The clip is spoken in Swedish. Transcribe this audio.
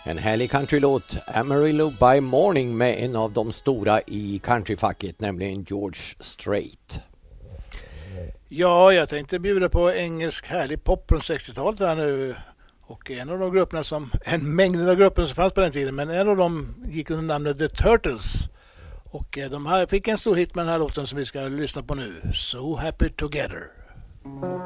En härlig countrylåt, Amarillo by Morning, med en av de stora i countryfacket, nämligen George Strait. Ja, jag tänkte bjuda på engelsk härlig pop från 60-talet här nu. Och en av de grupperna en mängd av grupper som fanns på den tiden, men en av dem gick under namnet The Turtles. Och de här fick en stor hit med den här låten som vi ska lyssna på nu. So Happy Together.